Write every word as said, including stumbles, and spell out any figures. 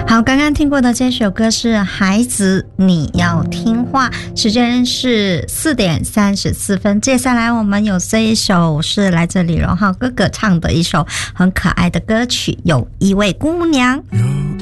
好，刚刚听过的这首歌是孩子你要听话，时间是四点三十四分。接下来我们有这一首是来自李荣浩哥哥唱的一首很可爱的歌曲，有一位姑娘。 有